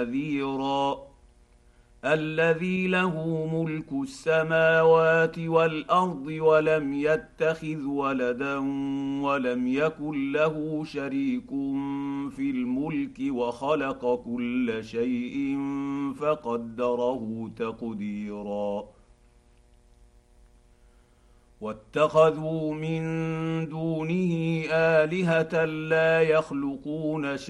نذيرا الذي له ملك السماوات والارض ولم يتخذ ولدا ولم يكن له شريك في الملك وخلق كل شيء فقدره تقديرا واتخذوا من دونه الهه لا يخلقون